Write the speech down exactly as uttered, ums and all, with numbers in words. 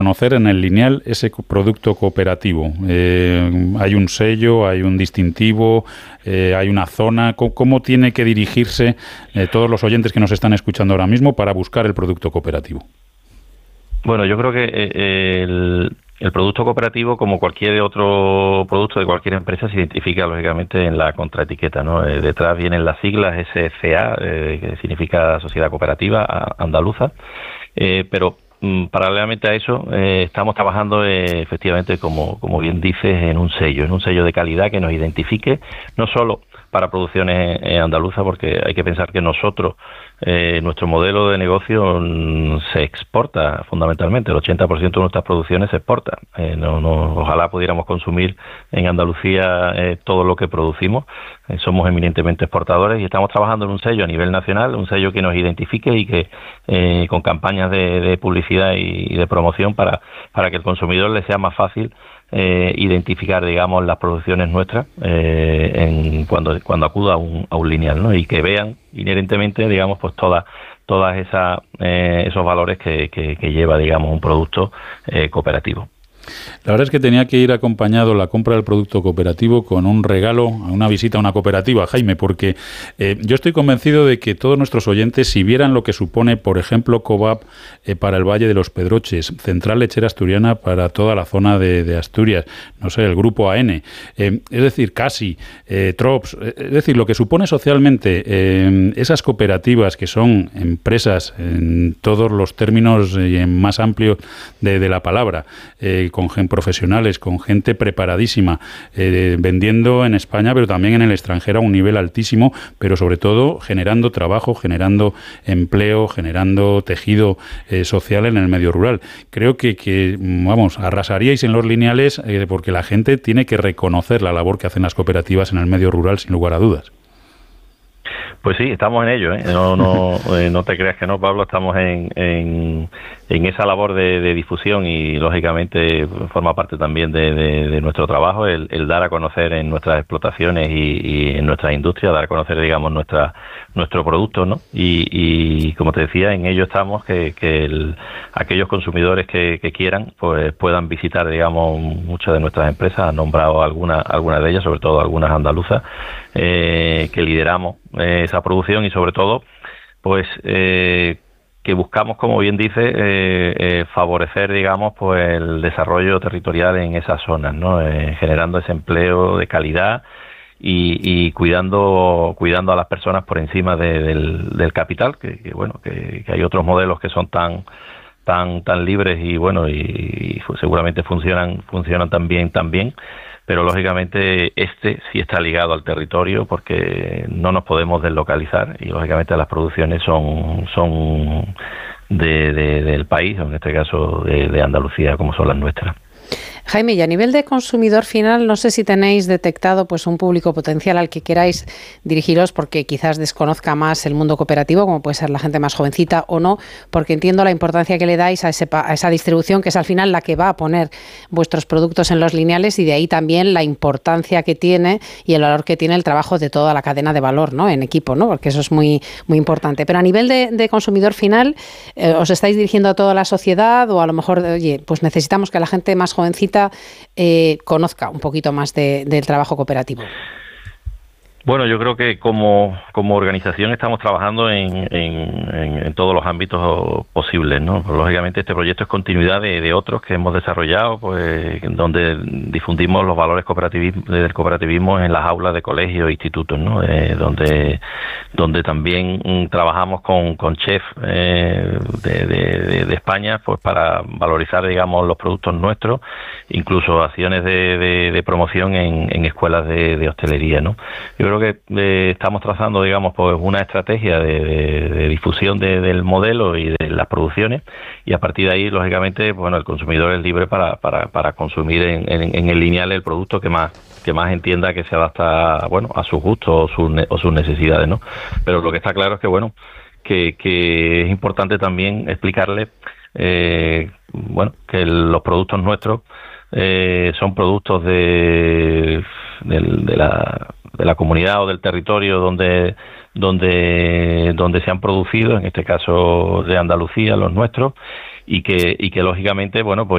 conocer en el lineal ese producto cooperativo? Eh, ¿Hay un sello, hay un distintivo, eh, hay una zona? ¿Cómo, cómo tiene que dirigirse eh, todos los oyentes que nos están escuchando ahora mismo para buscar el producto cooperativo? Bueno, yo creo que eh, el, el producto cooperativo, como cualquier otro producto de cualquier empresa, se identifica lógicamente en la contraetiqueta, ¿no? Eh, detrás vienen las siglas S C A, eh, que significa Sociedad Cooperativa Andaluza, eh, pero paralelamente a eso, eh, estamos trabajando eh, efectivamente, como, como bien dices, en un sello, en un sello de calidad que nos identifique, no solo para producciones eh, andaluzas, porque hay que pensar que nosotros, eh, nuestro modelo de negocio mm, se exporta fundamentalmente, el ochenta por ciento de nuestras producciones se exportan. Eh, no, no, ojalá pudiéramos consumir en Andalucía eh, todo lo que producimos. Eh, somos eminentemente exportadores y estamos trabajando en un sello a nivel nacional, un sello que nos identifique y que eh, con campañas de, de publicidad y, y de promoción para, para que el consumidor le sea más fácil Eh, identificar, digamos, las producciones nuestras eh, en, cuando cuando acuda a un, a un lineal, ¿no? Y que vean inherentemente, digamos, pues todas todas esas eh, esos valores que, que, que lleva, digamos, un producto eh, cooperativo. La verdad es que tenía que ir acompañado la compra del producto cooperativo con un regalo, una visita a una cooperativa, Jaime, porque eh, yo estoy convencido de que todos nuestros oyentes, si vieran lo que supone, por ejemplo, Cobap eh, para el Valle de los Pedroches, Central Lechera Asturiana para toda la zona de, de Asturias, no sé, el Grupo A N, eh, es decir, Casi, eh, Trops, eh, es decir, lo que supone socialmente eh, esas cooperativas que son empresas en todos los términos y en más amplio de, de la palabra, eh, con gente profesionales, con gente preparadísima, eh, vendiendo en España, pero también en el extranjero a un nivel altísimo, pero sobre todo generando trabajo, generando empleo, generando tejido eh, social en el medio rural. Creo que, que vamos, arrasaríais en los lineales eh, porque la gente tiene que reconocer la labor que hacen las cooperativas en el medio rural, sin lugar a dudas. Pues sí, estamos en ello, ¿eh? No, no, eh, no te creas que no, Pablo, estamos en, en, en esa labor de, de difusión y, lógicamente, forma parte también de, de, de nuestro trabajo el, el dar a conocer en nuestras explotaciones y, y en nuestras industrias, dar a conocer, digamos, nuestra, nuestro producto, ¿no? Y, y, como te decía, en ello estamos, que, que el, aquellos consumidores que, que quieran, pues puedan visitar, digamos, muchas de nuestras empresas. Han nombrado algunas algunas de ellas, sobre todo algunas andaluzas, eh, que lideramos eh, esa producción y, sobre todo, pues eh, que buscamos, como bien dice, eh, eh, favorecer, digamos, pues el desarrollo territorial en esas zonas, ¿no? Eh, generando ese empleo de calidad y, y cuidando cuidando a las personas por encima de, del, del capital, que, que bueno, que, que hay otros modelos que son tan tan tan libres y bueno y, y seguramente funcionan funcionan también también. Pero, lógicamente, este sí está ligado al territorio porque no nos podemos deslocalizar y, lógicamente, las producciones son son de, de, del país, en este caso de, de Andalucía, como son las nuestras. Jaime, y a nivel de consumidor final, no sé si tenéis detectado pues un público potencial al que queráis dirigiros porque quizás desconozca más el mundo cooperativo, como puede ser la gente más jovencita o no, porque entiendo la importancia que le dais a, ese, a esa distribución, que es al final la que va a poner vuestros productos en los lineales, y de ahí también la importancia que tiene y el valor que tiene el trabajo de toda la cadena de valor, ¿no? En equipo, ¿no? Porque eso es muy, muy importante. Pero a nivel de, de consumidor final, eh, ¿os estáis dirigiendo a toda la sociedad o a lo mejor, oye, pues necesitamos que la gente más jovencita Eh, conozca un poquito más de, del trabajo cooperativo? Bueno, yo creo que como, como organización estamos trabajando en, en, en todos los ámbitos posibles, ¿no? Pues, lógicamente, este proyecto es continuidad de, de otros que hemos desarrollado, pues donde difundimos los valores cooperativismo, del cooperativismo en las aulas de colegios e institutos, ¿no? Eh, donde donde también mm, trabajamos con, con chefs eh, de, de, de España, pues para valorizar, digamos, los productos nuestros, incluso acciones de, de, de promoción en, en escuelas de, de hostelería, ¿no? Yo creo que eh, estamos trazando, digamos, pues una estrategia de, de, de difusión de, del modelo y de las producciones, y a partir de ahí, lógicamente, bueno, el consumidor es libre para, para, para consumir en, en, en el lineal el producto que más que más entienda que se adapta, bueno, a sus gustos o sus, o sus necesidades, ¿no? Pero lo que está claro es que, bueno, que, que es importante también explicarle, eh, bueno, que los productos nuestros eh, son productos de, de, de la de la comunidad o del territorio donde donde donde se han producido, en este caso de Andalucía, los nuestros, y que y que lógicamente, bueno, pues